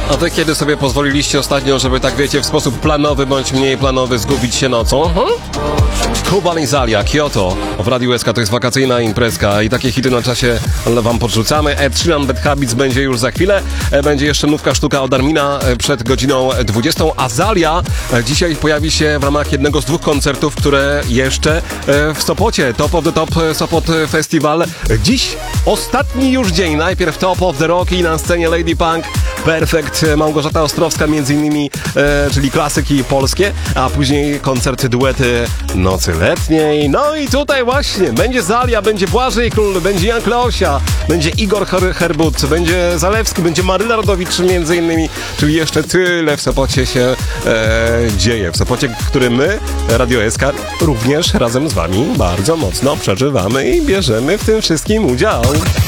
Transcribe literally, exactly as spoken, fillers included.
A wy kiedy sobie pozwoliliście ostatnio, żeby tak wiecie, w sposób planowy bądź mniej planowy zgubić się nocą? Hmm? Kuba Lizalia, Kyoto. W Radiu S K to jest wakacyjna imprezka i takie hity na czasie wam podrzucamy. Ed Sheeran, Bad Habits będzie już za chwilę. Będzie jeszcze nówka sztuka od Armina przed godziną dwudziestą. Azalia dzisiaj pojawi się w ramach jednego z dwóch koncertów, które jeszcze w Sopocie. Top of the Top Sopot Festival. Dziś ostatni już dzień. Najpierw Top of the Rock i na scenie Lady Punk, Perfect, Małgorzata Ostrowska między innymi, e, czyli klasyki polskie, a później koncerty, duety Nocy Letniej. No i tutaj właśnie będzie Zalia, będzie Błażej Król, będzie Jan Kleosia, będzie Igor Her- Herbut, będzie Zalewski, będzie Maryla Rodowicz między innymi, czyli jeszcze tyle w Sopocie się e, dzieje. W Sopocie, który my, Radio S K, również razem z wami bardzo mocno przeżywamy i bierzemy w tym wszystkim udział.